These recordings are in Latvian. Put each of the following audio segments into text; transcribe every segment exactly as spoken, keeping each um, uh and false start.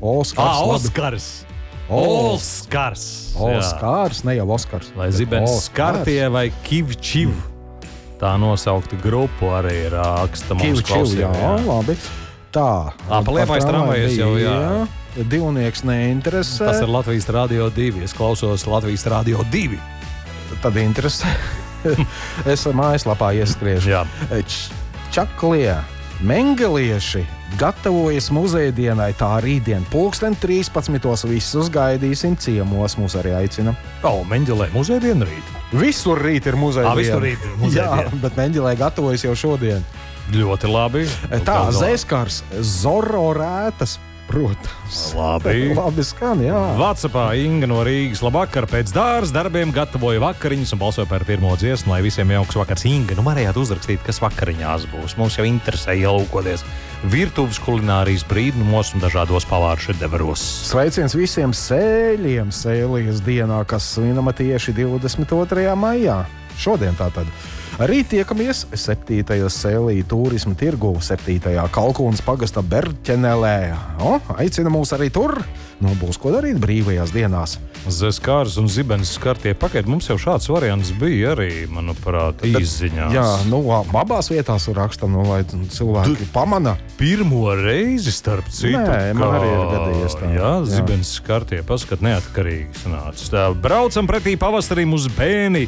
Oskars. Ah, Oskars. Oskars. Oskars, ne jau Oskars. Vai Zibens Skartie vai Kivčiv. Tā nosaukta grupu arī raksta mums klausījumā. Jā, labi. Tā. Ā, pa Liepājas tramvajas jau, jā. Divnieks neinteresē. Tas ir Latvijas Radio divi. Es klausos Latvijas Radio divi. Tad interesē. Es mājaslapā ieskriežu. Jā. Č- Čaklie, mengelieši gatavojas muzejdienai. Tā rītdien pulksten trīspadsmitos visus gaidīsim ciemos. Mūs arī aicina. O, Menģelē muzejdiena rīt. Visur rīt ir muzejdiena. Ā, visur rīt ir muzejdiena. Jā, bet Menģelē gatavojas jau šodien. Ļoti labi. Tā, Zēskars, Zorro rētas. Protams. Labi. Labi skan, jā. WhatsAppā Inga no Rīgas. Labvakar, pēc dārs darbiem gatavoju vakariņas un balsoju par pirmo dziesmu, lai visiem jauks vakars. Inga, nu varējāt uzrakstīt, kas vakariņās būs. Mums jau interesē ielūkoties virtuves kulinārijas brīdumos un dažādos pavāru šedevros. Sveiciens visiem sēļiem Sēlijas dienā, kas svinama tieši divdesmit otrajā maijā. Šodien tātad. Rīt tiekamies septītajā Sēlija turisma tirgu, septītajā Kalkūnas pagasta Berķenelē. O, aicina mūs arī tur. Nu, būs ko darīt brīvajās dienās. Zēskārs un Zibens Skartie pakaid. Mums jau šāds variants bija arī, manuprāt, izziņās. Jā, nu, abās vietās raksta, nu, lai cilvēki D- pamana. Pirmo reizi, starp citu. Nē, man arī ir gadījies tā. Jā, Zibens Skartie, paskat, neatkarīgi sanāca. Tā, braucam pretī pavasarim uz Bēni.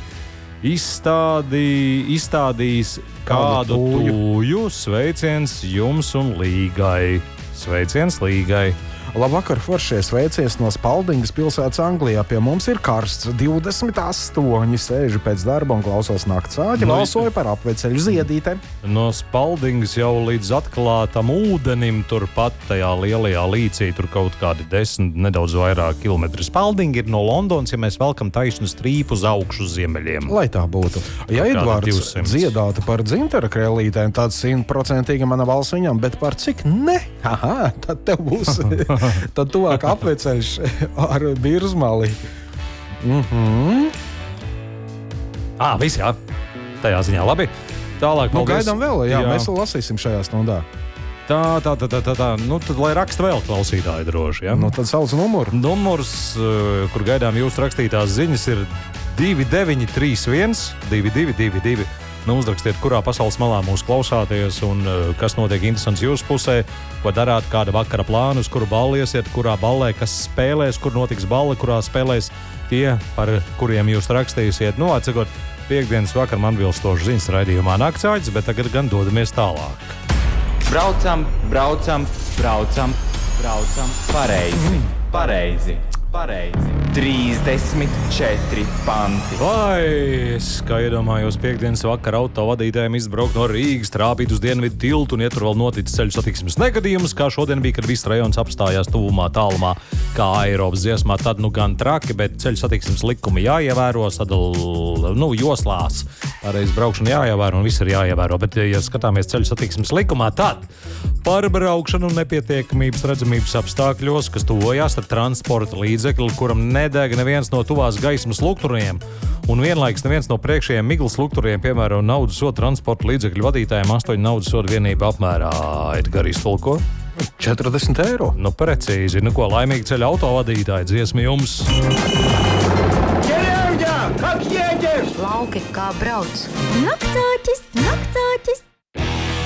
Izstādī, izstādījis kādu tūju. tūju. Sveiciens jums un Līgai. Sveiciens Līgai. Labvakar, foršie, sveiciens no Spaldingas pilsētas Anglijā. Pie mums ir karsts, divdesmit astoņi, sēžu pēc darba un klausos nakts āķi, No- balsoju par apveceļu ziedītēm. No Spaldingas jau līdz atklātam ūdenim, turpat tajā lielajā līcī, tur kaut kādi desmit, nedaudz vairāk kilometri. Spaldinga ir no Londonas, ja mēs velkam taisnu strīpu uz augšu uz ziemeļiem. Lai tā būtu. Ja Kāda Edvards divsimt. dziedātu par dzintara krēlītēm, tad simtprocentīgi mana balss viņam, bet par cik ne? Aha, tad tev būs tad tuvāk apveceļš ar Birzmali. Mhm. Ā, viss jā. Tajā ziņā labi. Tālāk, Nu, paldies. gaidām vēl, jā, jā. Mēs vēl lasīsim šajā stundā. Tā, tā, tā, tā, tā, tā. Nu, tad lai raksta vēl klausītāji droši, ja? Nu, tad sauc numuru. Numurs, uh, kur gaidām jūsu rakstītās ziņas, ir divi deviņi trīs viens divi divi divi divi. Nu, uzrakstiet, kurā pasaules malā mūs klausāties un uh, kas notiek interesants jūsu pusē, ko darāt, kāda vakara plāna, uz kuru balli iesiet, kurā ballē, kas spēlēs, kur notiks balle, kurā spēlēs tie, par kuriem jūs rakstīsiet. Nu, atsakot, piekdienas vakar man vilstoši ziņas raidījumā Naktsāģis, bet tagad gan dodamies tālāk. Braucam, braucam, braucam, braucam, pareizi, pareizi, pareizi. trīsdesmit četri panti. Vai es, kā iedomājos, piekdienas vakarā autovadītājiem izbraukt no Rīgas, trāpīt uz dienvidu tiltu un ietur vēl noticis ceļu satiksmes negadījums, kā šodien bija, kad viss rajons apstājās tuvumā, tālumā, kā Eiropas dziesmā, tad nu gan traki, bet ceļu satiksmes likumi jāievēro, sadal, nu, joslās. Pareiz braukšana jāievēro un viss ir jāievēro, bet, ja skatāmies ceļu satiksmes likumā, tad par braukšanu un nepietiekamības redzamības apstākļos, kas tuvojās ar transporta līdzekli, kuram nedeg neviens no tuvās gaismas lukturiem, un vienlaiks neviens no priekšējiem miglas lukturiem, piemēram, naudas sodu transporta līdzekļu vadītājiem astoņu naudas sodu vienību apmērā. Edgars iztulko? četrdesmit eiro. Nu, precīzi. Nu, ko, laimīgi ceļa autovadītāji, dziesma jums. Lauki kā brauc. Naktsāķis, naktsāķis.